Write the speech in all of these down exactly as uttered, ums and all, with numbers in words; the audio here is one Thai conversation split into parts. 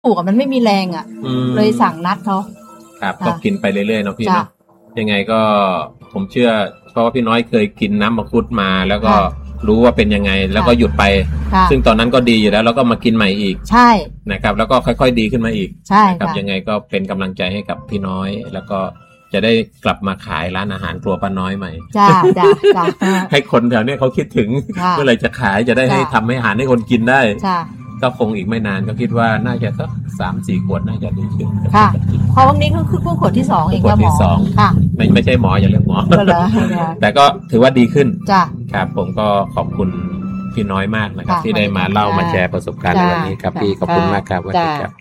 ปลูกมันไม่มีแรงอ่ะเลยสั่งนัดเขาครับก็กินไปเรื่อยๆเนาะพี่เนาะยังไงก็ผมเชื่อเพราะว่าพี่น้อยเคยกินน้ำมังคุดมาแล้วก็รู้ว่าเป็นยังไงแล้วก็หยุดไปซึ่งตอนนั้นก็ดีอยู่แล้วแล้วก็มากินใหม่อีกใช่นะครับแล้วก็ค่อยๆดีขึ้นมาอีกใช่ครับยังไงก็เป็นกำลังใจให้กับพี่น้อยแล้วก็จะได้กลับมาขายร้านอาหารครัวป้าน้อยใหม่จ้าจ้าจ้าให้คนแถวนี้เขาคิดถึงเมื่อไหร่จะขายจะได้ให้ทำให้อาหารให้คนกินได้ก็คงอีกไม่นานก็คิดว่าน่าจะสักสามสี่ขวดน่าจะดีขึ้นค่ะเพราะวันนี้คือคือขวดที่สองเองค่ะหมอค่ะไม่ไม่ใช่หมออย่าเรียกหมอแต่ก็ถือว่าดีขึ้นจ้าครับผมก็ขอบคุณพี่น้อยมากนะครับที่ได้มาเล่ามาแชร์ประสบการณ์ในวันนี้ครับพี่ขอบคุณมากครับสวัสดีครับ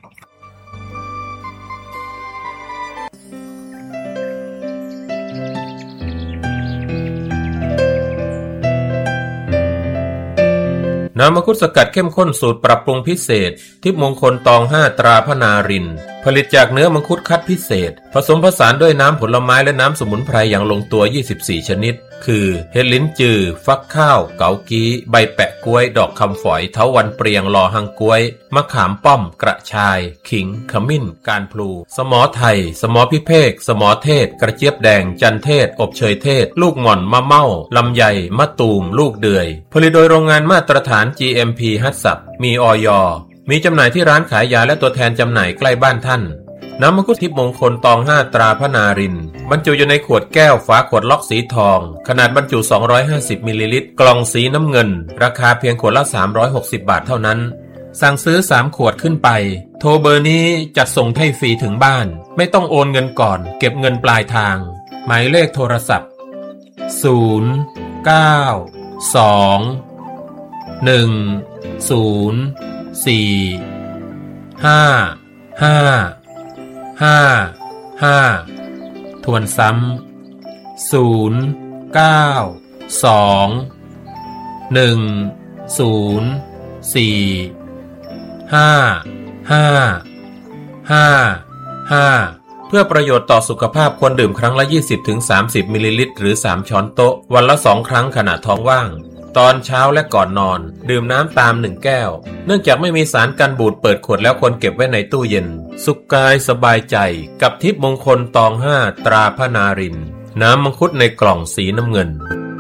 น้ำมังคุดสกัดเข้มข้นสูตรปรับปรุงพิเศษทิพย์มงคลตองห้าตราพนารินผลิตจากเนื้อมังคุดคัดพิเศษผสมผสานด้วยน้ำผลไม้และน้ำสมุนไพรอย่างลงตัวยี่สิบสี่ชนิดคือเห็ดลิ้นจือฟักข้าวเกากี้ใบแปะกล้วยดอกคำฝอยเถาวัลย์เปรียงลอหังกล้วยมะขามป้อมกระชายขิงขมิ้นการพลูสมอไทยสมอพิเภกสมอเทศกระเจี๊ยบแดงจันเทศอบเชยเทศลูกหม่อนมะเม่าลำไยมะตูมลูกเดือยผลิตโดยโรงงานมาตรฐาน จี เอ็ม พี ฮัตสับมีอย.มีจำหน่ายที่ร้านขายยาและตัวแทนจำหน่ายใกล้บ้านท่านน้ำมังคุดทิพย์มงคลตองห้าตราพนารินบรรจุอยู่ในขวดแก้วฝาขวดล็อกสีทองขนาดบรรจุสองร้อยห้าสิบมิลลิลิตรกล่องสีน้ำเงินราคาเพียงขวดละสามร้อยหกสิบบาทเท่านั้นสั่งซื้อสามขวดขึ้นไปโทรเบอร์นี้จัดส่งให้ฟรีถึงบ้านไม่ต้องโอนเงินก่อนเก็บเงินปลายทางหมายเลขโทรศัพท์ศูนย์ เก้า สอง หนึ่ง ศูนย์ สี่ ห้า ห้า ห้า ห้าทวนซ้ำศูนย์ เก้า สอง หนึ่ง ศูนย์ สี่ ห้า ห้า ห้า ห้าเพื่อประโยชน์ต่อสุขภาพควรดื่มครั้งละ ยี่สิบถึงสามสิบมิลลิลิตรหรือสามช้อนโต๊ะวันละสองครั้งขณะท้องว่างตอนเช้าและก่อนนอนดื่มน้ำตามหนึ่งแก้วเนื่องจากไม่มีสารกันบูดเปิดขวดแล้วควรเก็บไว้ในตู้เย็นสุขกายสบายใจกับทิพย์มงคลตองห้าตราพนารินน้ำมังคุดในกล่องสีน้ำเงิน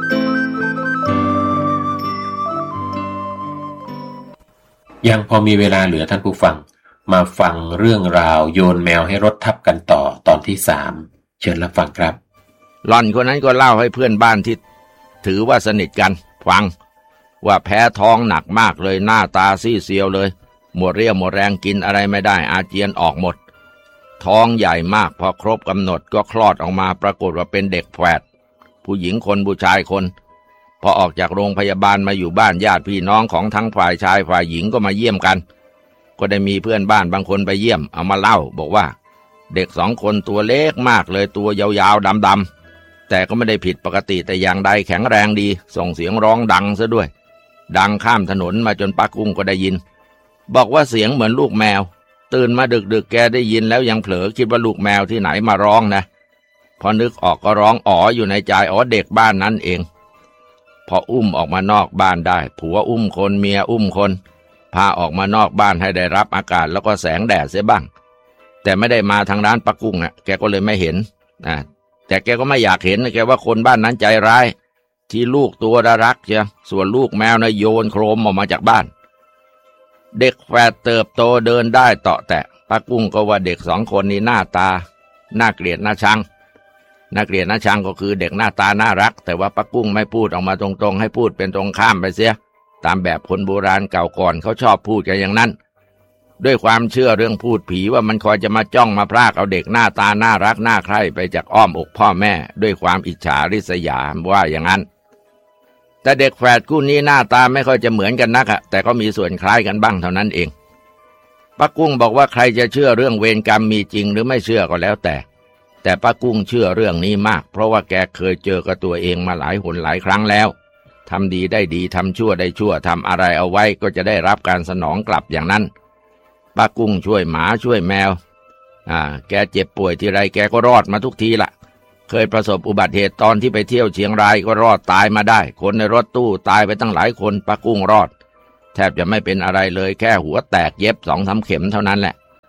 ยังพอมีเวลาเหลือท่านผู้ฟังมาฟังเรื่องราวโยนแมวให้รถทับกันต่อตอนที่สามเชิญรับฟังครับหล่อนคนนั้นก็เล่าให้เพื่อนบ้านที่ถือว่าสนิทกันฟังว่าแพ้ท้องหนักมากเลยหน้าตาซีเซียวเลยหมดเรี่ยวหมดแรงกินอะไรไม่ได้อาเจียนออกหมดท้องใหญ่มากพอครบกำหนดก็คลอดออกมาปรากฏว่าเป็นเด็กแฝดผู้หญิงคนผู้ชายคนพอออกจากโรงพยาบาลมาอยู่บ้านญาติพี่น้องของทั้งฝ่ายชายฝ่ายหญิงก็มาเยี่ยมกันก็ได้มีเพื่อนบ้านบางคนไปเยี่ยมเอามาเล่าบอกว่าเด็กสองคนตัวเล็กมากเลยตัวยาวๆดำๆแต่ก็ไม่ได้ผิดปกติแต่อย่างใดแข็งแรงดีส่งเสียงร้องดังซะด้วยดังข้ามถนนมาจนป้ากุ้งก็ได้ยินบอกว่าเสียงเหมือนลูกแมวตื่นมาดึกๆแกได้ยินแล้วยังเผลอคิดว่าลูกแมวที่ไหนมาร้องนะพอนึกออกก็ร้องอ๋ออยู่ในใจอ๋อเด็กบ้านนั้นเองพออุ้มออกมานอกบ้านได้ผัวอุ้มคนเมียอุ้มคนพาออกมานอกบ้านให้ได้รับอากาศแล้วก็แสงแดดเสียบ้างแต่ไม่ได้มาทางร้านป้ากุ้งอ่ะแกก็เลยไม่เห็นนะแต่แกก็ไม่อยากเห็นแกว่าคนบ้านนั้นใจร้ายที่ลูกตัวรักเชียวส่วนลูกแมวนะโยนโครมออกมาจากบ้านเด็กแฝดเติบโตเดินได้เตาะแตะป้ากุ้งก็ว่าเด็กสองคนนี้หน้าตาน่าเกลียดน่าชังน่าเกลียดน่าชังก็คือเด็กหน้าตาน่ารักแต่ว่าป้ากุ้งไม่พูดออกมาตรงๆให้พูดเป็นตรงข้ามไปเสียตามแบบคนโบราณเก่าก่อนเขาชอบพูดกันอย่างนั้นด้วยความเชื่อเรื่องพูดผีว่ามันคอยจะมาจ้องมาพรากเอาเด็กหน้าตาน่ารักน่าใคร่ไปจากอ้อมอกพ่อแม่ด้วยความอิจฉาริษยาว่าอย่างนั้นแต่เด็กแฝดคู่นี้หน้าตาไม่ค่อยจะเหมือนกันนักอะแต่ก็มีส่วนคล้ายกันบ้างเท่านั้นเองป้ากุ้งบอกว่าใครจะเชื่อเรื่องเวรกรรมมีจริงหรือไม่เชื่อก็แล้วแต่แต่ป้ากุ้งเชื่อเรื่องนี้มากเพราะว่าแกเคยเจอกับตัวเองมาหลายหนหลายครั้งแล้วทำดีได้ดีทำชั่วได้ชั่วทำอะไรเอาไว้ก็จะได้รับการสนองกลับอย่างนั้นป้ากุ้งช่วยหมาช่วยแมวอ่าแกเจ็บป่วยทีไรแกก็รอดมาทุกทีละเคยประสบอุบัติเหตุตอนที่ไปเที่ยวเชียงรายก็รอดตายมาได้คนในรถตู้ตายไปตั้งหลายคนป้ากุ้งรอดแทบจะไม่เป็นอะไรเลยแค่หัวแตกเย็บสองสามเข็มเท่านั้นแหละ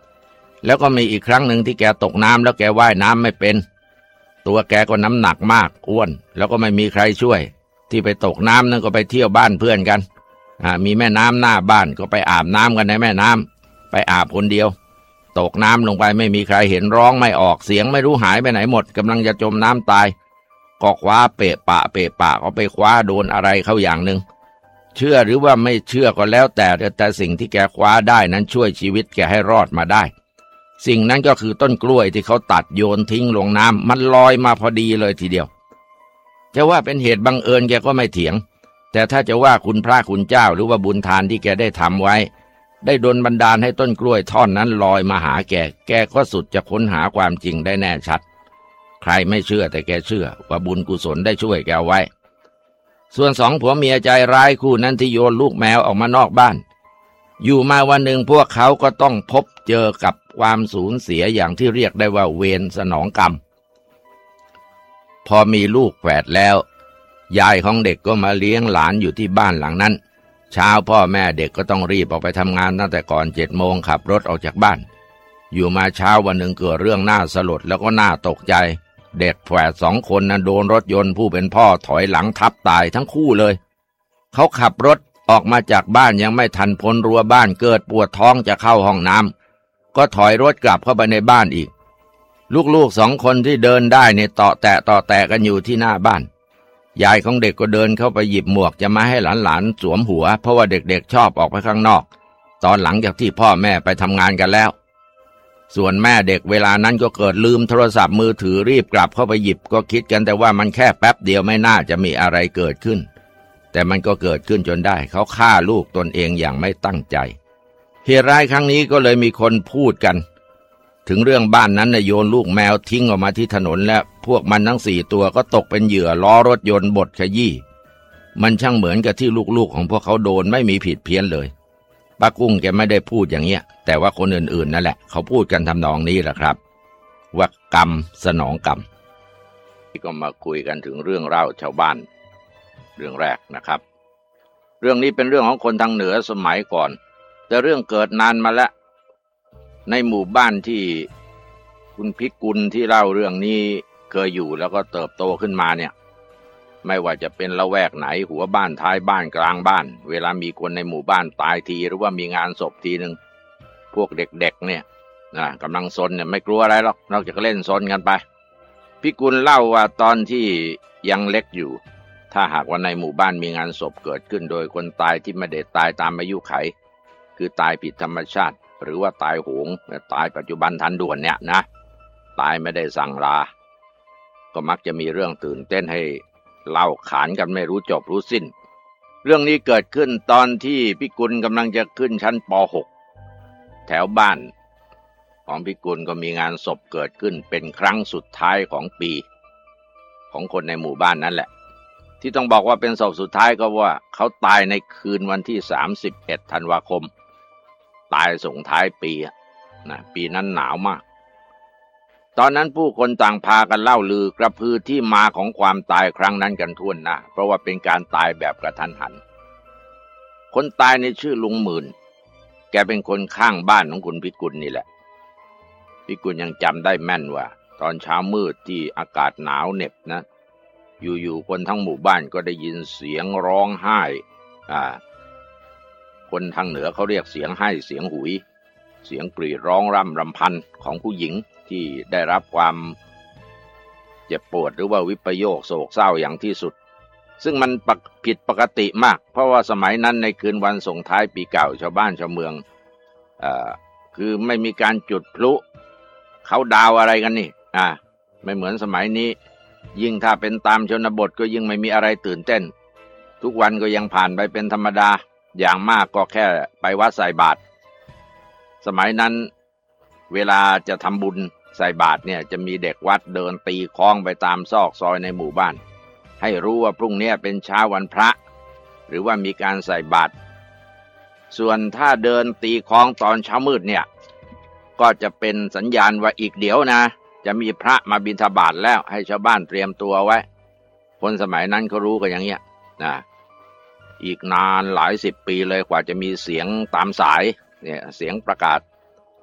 แล้วก็มีอีกครั้งหนึ่งที่แกตกน้ำแล้วแกว่ายน้ำไม่เป็นตัวแกก็น้ำหนักมากอ้วนแล้วก็ไม่มีใครช่วยที่ไปตกน้ำนั่นก็ไปเที่ยวบ้านเพื่อนกันอ่ามีแม่น้ำหน้าบ้านก็ไปอาบน้ำกันในแม่น้ำไปอาบคนเดียวตกน้ำลงไปไม่มีใครเห็นร้องไม่ออกเสียงไม่รู้หายไปไหนหมดกำลังจะจมน้ำตายก็คว้าเปะปะเปะปะก็ไปคว้าโดนอะไรเข้าอย่างหนึ่งเชื่อหรือว่าไม่เชื่อก็แล้วแต่แต่สิ่งที่แกคว้าได้นั้นช่วยชีวิตแกให้รอดมาได้สิ่งนั้นก็คือต้นกล้วยที่เขาตัดโยนทิ้งลงน้ำมันลอยมาพอดีเลยทีเดียวจะว่าเป็นเหตุบังเอิญแกก็ไม่เถียงแต่ถ้าจะว่าคุณพระคุณเจ้าหรือว่าบุญทานที่แกได้ทำไว้ได้ดลบันดาลให้ต้นกล้วยท่อนนั้นลอยมาหาแกแกก็สุดจะค้นหาความจริงได้แน่ชัดใครไม่เชื่อแต่แกเชื่อว่าบุญกุศลได้ช่วยแกไว้ส่วนสองผัวเมียใจร้ายคู่นั้นที่โยนลูกแมวออกมานอกบ้านอยู่มาวันหนึ่งพวกเขาก็ต้องพบเจอกับความสูญเสียอย่างที่เรียกได้ว่าเวรสนองกรรมพอมีลูกแฝดแล้วยายของเด็กก็มาเลี้ยงหลานอยู่ที่บ้านหลังนั้นเช้าพ่อแม่เด็กก็ต้องรีบออกไปทำงานตั้งแต่ก่อนเจ็ดโมงขับรถออกจากบ้านอยู่มาเช้าวันหนึ่งเกิดเรื่องน่าสลดแล้วก็น่าตกใจเด็กแฝดสองคนนั้นโดนรถยนต์ผู้เป็นพ่อถอยหลังทับตายทั้งคู่เลยเขาขับรถออกมาจากบ้านยังไม่ทันพ้นรั้วบ้านเกิดปวดท้องจะเข้าห้องน้ำก็ถอยรถกลับเข้าไปในบ้านอีกลูกๆสองคนที่เดินได้เนี่ยต่อแตะต่อแตะกันอยู่ที่หน้าบ้านยายของเด็กก็เดินเข้าไปหยิบหมวกจะมาให้หลานๆสวมหัวเพราะว่าเด็กๆชอบออกไปข้างนอกตอนหลังจากที่พ่อแม่ไปทำงานกันแล้วส่วนแม่เด็กเวลานั้นก็เกิดลืมโทรศัพท์มือถือรีบกลับเข้าไปหยิบก็คิดกันแต่ว่ามันแค่แป๊บเดียวไม่น่าจะมีอะไรเกิดขึ้นแต่มันก็เกิดขึ้นจนได้เขาฆ่าลูกตนเองอย่างไม่ตั้งใจเหตุร้ายครั้งนี้ก็เลยมีคนพูดกันถึงเรื่องบ้านนั้นนะโยนลูกแมวทิ้งออกมาที่ถนนและพวกมันทั้งสี่ตัวก็ตกเป็นเหยื่อล้อรถยนต์บดขยี้มันช่างเหมือนกับที่ลูกๆของพวกเขาโดนไม่มีผิดเพี้ยนเลยป้ากุ้งแกไม่ได้พูดอย่างเงี้ยแต่ว่าคนอื่นๆนั่นแหละเขาพูดกันทำนองนี้แหละครับว่ากรรมสนองกรรมก็มาคุยกันถึงเรื่องเล่าชาวบ้านเรื่องแรกนะครับเรื่องนี้เป็นเรื่องของคนทางเหนือสมัยก่อนแต่เรื่องเกิดนานมาแล้วในหมู่บ้านที่คุณพิกุลที่เล่าเรื่องนี้เคยอยู่แล้วก็เติบโตขึ้นมาเนี่ยไม่ว่าจะเป็นละแวกไหนหัวบ้านท้ายบ้านกลางบ้านเวลามีคนในหมู่บ้านตายทีหรือว่ามีงานศพทีนึงพวกเด็กๆเนี่ยนะกำลังซนเนี่ยไม่กลัวอะไรหรอกนอกจากเล่นซนกันไปพิกุลเล่าว่าตอนที่ยังเล็กอยู่ถ้าหากว่าในหมู่บ้านมีงานศพเกิดขึ้นโดยคนตายที่ไม่ได้ตายตามอายุไขคือตายผิดธรรมชาติหรือว่าตายโหงตายปัจจุบันทันด่วนเนี่ยนะตายไม่ได้สั่งลาก็มักจะมีเรื่องตื่นเต้นให้เล่าขานกันไม่รู้จบรู้สิ้นเรื่องนี้เกิดขึ้นตอนที่พิกุลกำลังจะขึ้นชั้นป หก แถวบ้านของพิกุลก็มีงานศพเกิดขึ้นเป็นครั้งสุดท้ายของปีของคนในหมู่บ้านนั่นแหละที่ต้องบอกว่าเป็นศพสุดท้ายก็ว่าเขาตายในคืนวันที่สามสิบเอ็ดธันวาคมตายส่งท้ายปีนะปีนั้นหนาวมากตอนนั้นผู้คนต่างพากันเล่าลือกระพือที่มาของความตายครั้งนั้นกันทั่วหน้าเพราะว่าเป็นการตายแบบกระทันหันคนตายในชื่อลุงหมื่นแกเป็นคนข้างบ้านของคุณพิกุลนี่แหละพิกุลยังจำได้แม่นว่าตอนเช้ามืดที่อากาศหนาวเหน็บนะอยู่ๆคนทั้งหมู่บ้านก็ได้ยินเสียงร้องไห้อ่าคนทางเหนือเขาเรียกเสียงไห้เสียงหุยเสียงกรีดร้องร่ำรำพันของผู้หญิงที่ได้รับความเจ็บปวดหรือว่าวิปโยคโศกเศร้าอย่างที่สุดซึ่งมันผิดปกติมากเพราะว่าสมัยนั้นในคืนวันส่งท้ายปีเก่าชาวบ้านชาวเมืองเอ่อคือไม่มีการจุดพลุเขาดาวอะไรกันนี่อ่าไม่เหมือนสมัยนี้ยิ่งถ้าเป็นตามชนบทก็ยิ่งไม่มีอะไรตื่นเต้นทุกวันก็ยังผ่านไปเป็นธรรมดาอย่างมากก็แค่ไปวัดใส่บาตรสมัยนั้นเวลาจะทำบุญใส่บาตรเนี่ยจะมีเด็กวัดเดินตีคล้องไปตามซอกซอยในหมู่บ้านให้รู้ว่าพรุ่งนี้เป็นเช้าวันพระหรือว่ามีการใส่บาตรส่วนถ้าเดินตีคล้องตอนเช้ามืดเนี่ยก็จะเป็นสัญญาณว่าอีกเดี๋ยวนะจะมีพระมาบิณฑบาตแล้วให้ชาวบ้านเตรียมตัวไว้คนสมัยนั้นเขารู้กันอย่างเงี้ยนะอีกนานหลายสิบปีเลยกว่าจะมีเสียงตามสายเนี่ยเสียงประกาศ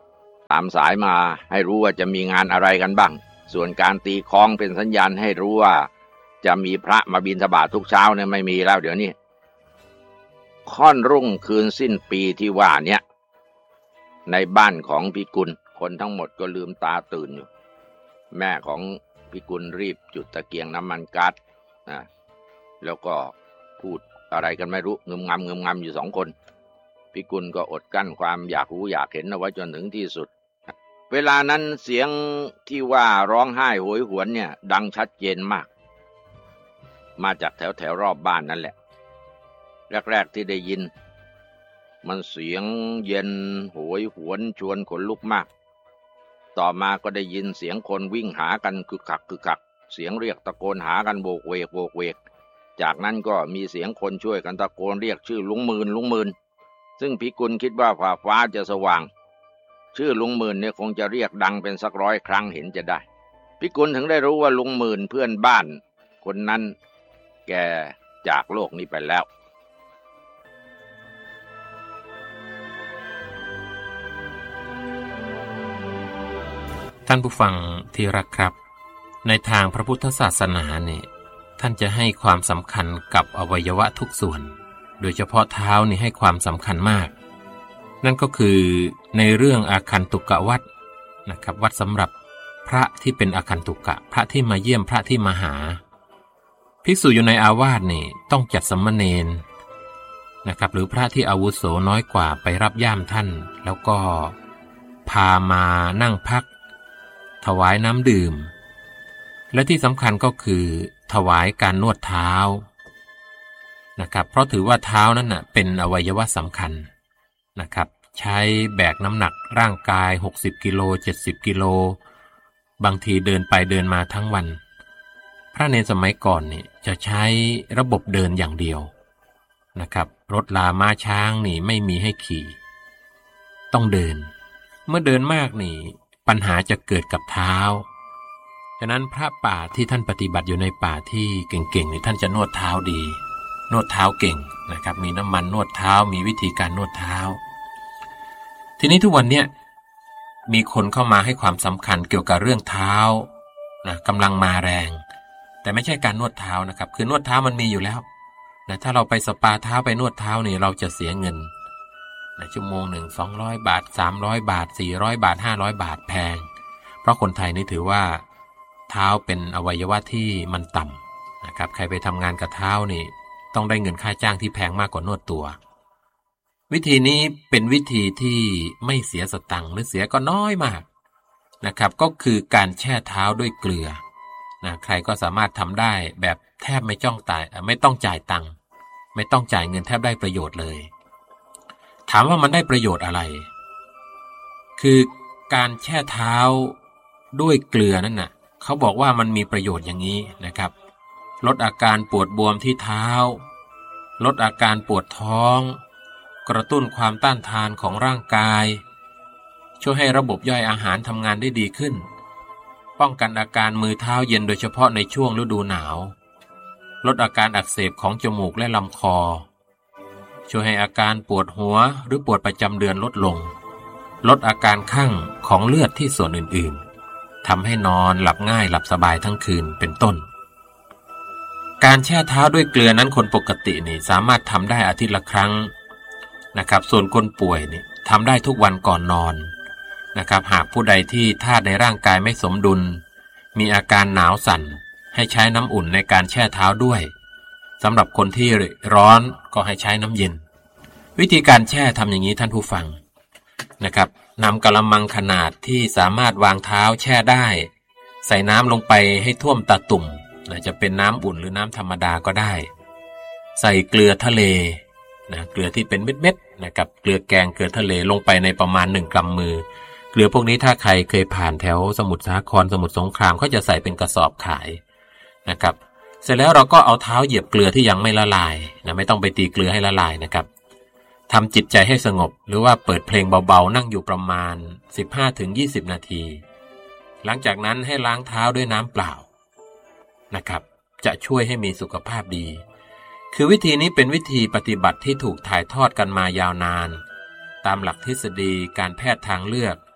ตามสายมาให้รู้ว่าจะมีงานอะไรกันบ้างส่วนการตีคล้องเป็นสัญญาณให้รู้ว่าจะมีพระมาบิณฑบาตทุกเช้าเนี่ยไม่มีแล้วเดี๋ยวนี้ค่อนรุ่งคืนสิ้นปีที่ว่าเนี่ยในบ้านของพิกุลคนทั้งหมดก็ลืมตาตื่นอยู่แม่ของพิกุลรีบจุดตะเกียงน้ำมันก๊าซนะแล้วก็พูดอะไรกันไม่รู้งึมงำงึมงำอยู่สองคนพิกุลก็อดกั้นความอยากรู้อยากเห็นเอาไว้จนถึงที่สุดเวลานั้นเสียงที่ว่าร้องไห้โหยหวนเนี่ยดังชัดเจนมากมาจากแถวแถวรอบบ้านนั่นแหละแรกๆที่ได้ยินมันเสียงเย็นโหยหวนชวนขนลุกมากต่อมาก็ได้ยินเสียงคนวิ่งหากันคึกคักคึกคักเสียงเรียกตะโกนหากันโบกเวกโบกเวกจากนั้นก็มีเสียงคนช่วยกันตะโกนเรียกชื่อลุงหมื่นลุงหมื่นซึ่งพิกุลคิดว่าฟ้าฟ้าจะสว่างชื่อลุงหมื่นเนี่ยคงจะเรียกดังเป็นสักร้อยครั้งเห็นจะได้พิกุลถึงได้รู้ว่าลุงหมื่นเพื่อนบ้านคนนั้นแกจากโลกนี้ไปแล้วท่านผู้ฟังที่รักครับในทางพระพุทธศาสนาเนี่ยท่านจะให้ความสำคัญกับอวัยวะทุกส่วนโดยเฉพาะเท้านี่ให้ความสำคัญมากนั่นก็คือในเรื่องอาคันตุกะวัดนะครับวัดสำหรับพระที่เป็นอาคันตุกะพระที่มาเยี่ยมพระที่มาหาภิกษุอยู่ในอาวาสนี่ต้องจัดสมณเณรนะครับหรือพระที่อาวุโสน้อยกว่าไปรับย่ามท่านแล้วก็พามานั่งพักถวายน้ำดื่มและที่สำคัญก็คือถวายการนวดเท้านะครับเพราะถือว่าเท้านั้นน่ะเป็นอวัยวะสำคัญนะครับใช้แบกน้ำหนักร่างกายหกสิบกิโลเจ็ดสิบกิโลบางทีเดินไปเดินมาทั้งวันพระเนรสมัยก่อนนี่จะใช้ระบบเดินอย่างเดียวนะครับรถลาม้าช้างนี่ไม่มีให้ขี่ต้องเดินเมื่อเดินมากนี่ปัญหาจะเกิดกับเท้าฉะนั้นพระป่าที่ท่านปฏิบัติอยู่ในป่าที่เก่งๆนี่ท่านจะนวดเท้าดีนวดเท้าเก่งนะครับมีน้ำมันนวดเท้ามีวิธีการนวดเท้าทีนี้ทุกวันเนี้ยมีคนเข้ามาให้ความสำคัญเกี่ยวกับเรื่องเท้านะกำลังมาแรงแต่ไม่ใช่การนวดเท้านะครับคือนวดเท้ามันมีอยู่แล้วนะถ้าเราไปสปาเท้าไปนวดเท้านี่เราจะเสียเงินนะชั่วโมงหนึ่งสองร้อยบาทสามร้อยบาทสี่ร้อยบาทห้าร้อยบาทแพงเพราะคนไทยนี่ถือว่าเท้าเป็นอวัยวะที่มันต่ำนะครับใครไปทำงานกับเท้านี่ต้องได้เงินค่าจ้างที่แพงมากกว่านวดตัววิธีนี้เป็นวิธีที่ไม่เสียสตังค์หรือเสียก็น้อยมากนะครับก็คือการแช่เท้าด้วยเกลือนะใครก็สามารถทำได้แบบแทบไม่จ้องจ่ายไม่ต้องจ่ายตังค์ไม่ต้องจ่ายเงินแทบได้ประโยชน์เลยถามว่ามันได้ประโยชน์อะไรคือการแช่เท้าด้วยเกลือนั่นน่ะเขาบอกว่ามันมีประโยชน์อย่างนี้นะครับลดอาการปวดบวมที่เท้าลดอาการปวดท้องกระตุ้นความต้านทานของร่างกายช่วยให้ระบบย่อยอาหารทำงานได้ดีขึ้นป้องกันอาการมือเท้าเย็นโดยเฉพาะในช่วงฤดูหนาวลดอาการอักเสบของจมูกและลำคอช่วยให้อาการปวดหัวหรือปวดประจำเดือนลดลงลดอาการคั่งของเลือดที่ส่วนอื่นๆทำให้นอนหลับง่ายหลับสบายทั้งคืนเป็นต้นการแช่เท้าด้วยเกลือนั้นคนปกตินี่สามารถทำได้อาทิตย์ละครั้งนะครับส่วนคนป่วยนี่ทำได้ทุกวันก่อนนอนนะครับหากผู้ใดที่ธาตุในร่างกายไม่สมดุลมีอาการหนาวสั่นให้ใช้น้ำอุ่นในการแช่เท้าด้วยสำหรับคนที่ร้อนก็ให้ใช้น้ำเย็นวิธีการแช่ทำอย่างนี้ท่านผู้ฟังนะครับนำกะละมังขนาดที่สามารถวางเท้าแช่ได้ใส่น้ำลงไปให้ท่วมตาตุ่มจะเป็นน้ำอุ่นหรือน้ำธรรมดาก็ได้ใส่เกลือทะเลนะเกลือที่เป็นเม็ดๆนะครับเกลือแกงเกลือทะเลลงไปในประมาณหนึ่งกำมือเกลือพวกนี้ถ้าใครเคยผ่านแถวสมุทรสาครสมุทรสงครามเขาจะใส่เป็นกระสอบขายนะครับเสร็จแล้วเราก็เอาเท้าเหยียบเกลือที่ยังไม่ละลายนะไม่ต้องไปตีเกลือให้ละลายนะครับทำจิตใจให้สงบหรือว่าเปิดเพลงเบาๆนั่งอยู่ประมาณ สิบห้าถึงยี่สิบ นาทีหลังจากนั้นให้ล้างเท้าด้วยน้ำเปล่านะครับจะช่วยให้มีสุขภาพดีคือวิธีนี้เป็นวิธีปฏิบัติที่ถูกถ่ายทอดกันมายาวนานตามหลักทฤษฎีการแพทย์ทางเลือก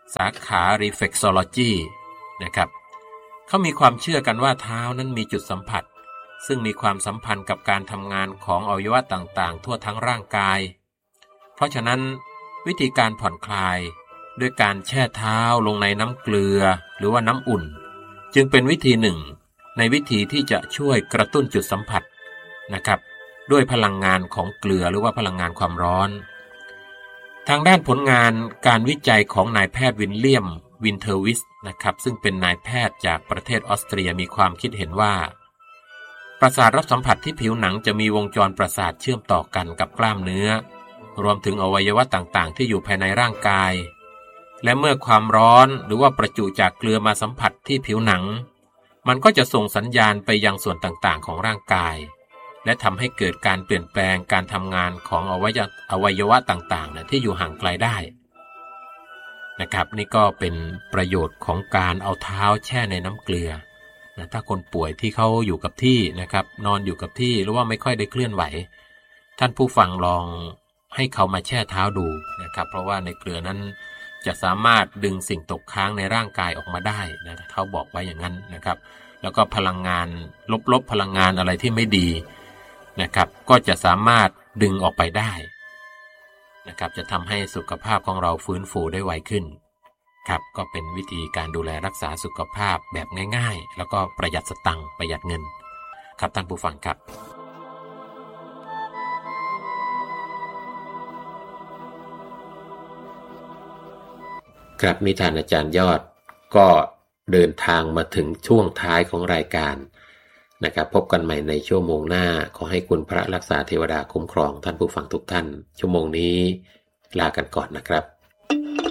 สาขา reflexology นะครับเขามีความเชื่อกันว่าเท้านั้นมีจุดสัมผัสซึ่งมีความสัมพันธ์กับการทำงานของอวัยวะต่างๆทั่วทั้งร่างกายเพราะฉะนั้นวิธีการผ่อนคลายด้วยการแช่เท้าลงในน้ำเกลือหรือว่าน้ำอุ่นจึงเป็นวิธีหนึ่งในวิธีที่จะช่วยกระตุ้นจุดสัมผัสนะครับด้วยพลังงานของเกลือหรือว่าพลังงานความร้อนทางด้านผลงานการวิจัยของนายแพทย์วินเลียมวินเทอร์วิสนะครับซึ่งเป็นนายแพทย์จากประเทศออสเตรียมีความคิดเห็นว่าประสาทรับสัมผัสที่ผิวหนังจะมีวงจรประสาทเชื่อมต่อกันกับกล้ามเนื้อรวมถึงอวัยวะต่างๆที่อยู่ภายในร่างกายและเมื่อความร้อนหรือว่าประจุจากเกลือมาสัมผัสที่ผิวหนังมันก็จะส่งสัญญาณไปยังส่วนต่างๆของร่างกายและทำให้เกิดการเปลี่ยนแปลงการทำงานของอวัยวะอวัยวะต่างๆนะที่อยู่ห่างไกลได้นะครับนี่ก็เป็นประโยชน์ของการเอาเท้าแช่ในน้ำเกลือนะถ้าคนป่วยที่เขาอยู่กับที่นะครับนอนอยู่กับที่หรือว่าไม่ค่อยได้เคลื่อนไหวท่านผู้ฟังลองให้เขามาแช่เท้าดูนะครับเพราะว่าในเกลือนั้นจะสามารถดึงสิ่งตกค้างในร่างกายออกมาได้นะเขาบอกไว้อย่างนั้นนะครับแล้วก็พลังงานลบๆพลังงานอะไรที่ไม่ดีนะครับก็จะสามารถดึงออกไปได้นะครับจะทำให้สุขภาพของเราฟื้นฟูได้ไวขึ้นครับก็เป็นวิธีการดูแลรักษาสุขภาพแบบง่ายๆแล้วก็ประหยัดสตังค์ประหยัดเงินครับท่านผู้ฟังครับครับนิทานอาจารย์ยอดก็เดินทางมาถึงช่วงท้ายของรายการนะครับพบกันใหม่ในชั่วโมงหน้าขอให้คุณพระรักษาเทวดาคุ้มครองท่านผู้ฟังทุกท่านชั่วโมงนี้ลากันก่อนนะครับ